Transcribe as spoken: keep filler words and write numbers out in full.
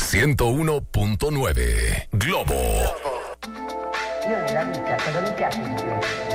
ciento uno punto nueve Globo. Io nella vita, cosa mi piace di più?